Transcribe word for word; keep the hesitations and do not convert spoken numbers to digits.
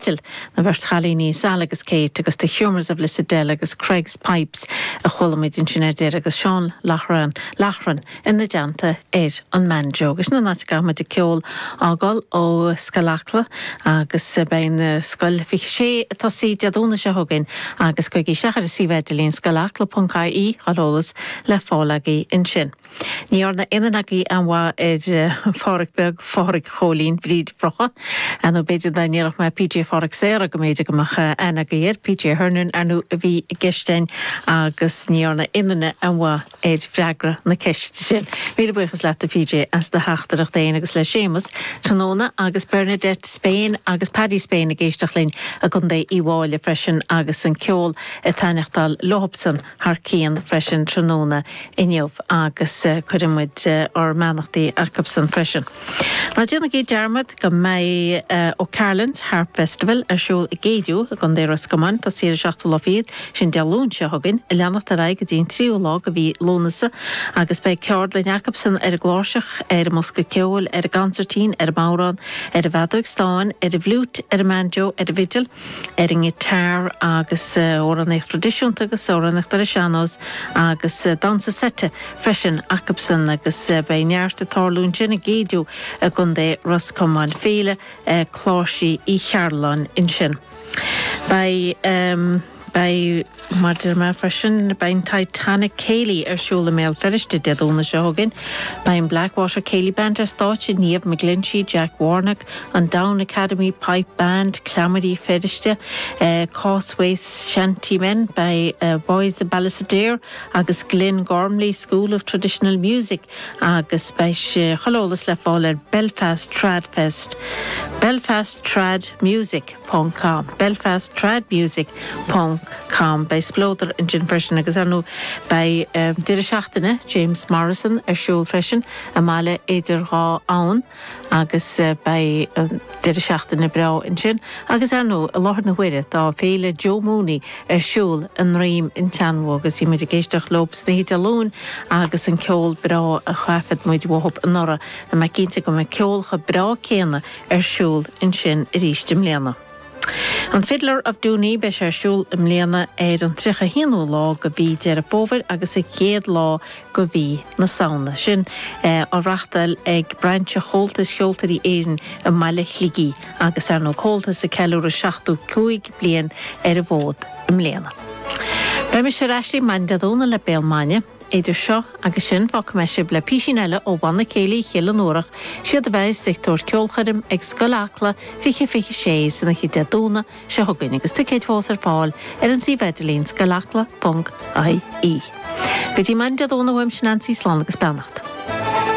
Crystal na bhar chalíní Salagus Kate agus the Humours of Lissadell agus Craig's Pipes a cholamid in Sinedir agus Sean Lachran Lachran in the Janta éis an manjo agus na nat gama de ceol ágal ó Scalacla agus bein scoil fi sé tá sí deadúna se hogin agus goigi sechar sí vedilín scalacla.caí charólas le fálagaí in sin. Níorna inanagaí anwa er fáric beg fáric cholín bríd frocha an ó beidir da níorach me P J fáric séra go méidir go mach anagaíir P J Hernún arnú a bhí geistein agus níorna inana anwa éid freagra na ceist sin. Míle buchas le a P J as de hachtarach déin agus le sémas Tróna agus Bernadette Spain agus Paddy Spain a géisteach linn a gon dé íháile freisin agus an ceol a tanachtal Lohopson haar cían freisin Tróna inniuh agus chuirimid or manachtaí Acapson freisin. Na déanana gé dearmad go mé ó Carland Harp Festival a siúl i géidiú a gon dé rascaman tá siar seachta lofiad sin dealún se hagin i leannacht a raig go dtíon tríú lá go bhí lónasa agus bei ceord le Acapson ar a gláiseach ar a musca ceol ar a gancertín ar a márán ar a bhadúig stáin ar a bhlút ar a manjo ar a vigil ar a gitar agus ó an éich tradiisiúnta agus ó an éich ar a seanós agus dansa sete freisin Acapson agus bei nearsta tárlún sin a géidiú a gon dé rascaman féle chlásí i chearlan in sin. Bei um, Bei Martin mar freisin bein Titanic Cayley ar siúla méil feriste deadúna se hagin bein Blackwater Cayley Band ar stáit Niamh McGlinchey, Jack Warnock an Down Academy Pipe Band Clamedy feriste uh, Cosways Shanty Men bei uh, Boys of Ballisadair agus Glen Gormley School of Traditional Music agus bei uh, chalólas le fáil ar Belfast Trad Fest Belfast Trad Music dot com Belfast Trad Music dot com bei splódar in gin freisin agus arnú bei um, Deireadh Seachtaine James Morrison ar siúl freisin a máile éidir rá ann agus uh, bei um, Deireadh Seachtaine brá in sin agus arnú a láthar na huire tá féile Joe Mooney ar siúl an rím in Teanmhu agus i muid a géisteach lobs na híte alún agus an ceol brá a chuafad muid bhthop an nora a me cinnte go me ceolcha brá céanna ar siúl in sin i ríist im léana. An Fiddler of Dooney be sé siúl im léana éiad an tricha hinú lá go bhí dear a fóver agus i chéad lá go bhí na saona sin á rachtal ag brandse choltas seoltarí éan a meile chligí agus ar nó choltas a ceúr a seachtú cúig blian ar a bhód im léana. Be me sé reistlí man deadúna le Béalmáine éidir seo agus sin fá me sib le píisiile ó bhanna céalaí chéile nóireach siad a bheith sector ceolcharim ag Scalacla fiche fiche sé sanna chi deadúna se thugain agus tu céad fós ar fáil ar an sí vedilín scalacla.I E. Go dtí man deadúna bhaim sin an sí slán agus beannacht.